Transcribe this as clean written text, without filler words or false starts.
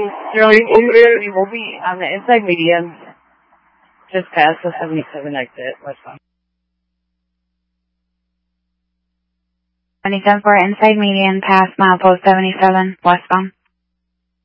Sterling, we will be on the inside median, just past the 77 exit, westbound. 77 for inside median, past milepost 77, westbound.